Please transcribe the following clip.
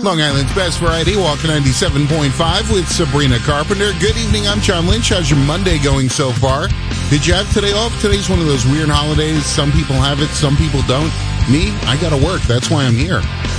Long Island's best variety, Walk 97.5 with Sabrina Carpenter. Good evening, I'm John Lynch. How's your Monday going so far? Did you have today off? Today's one of those weird holidays. Some people have it, some people don't. Me, I gotta work. That's why I'm here.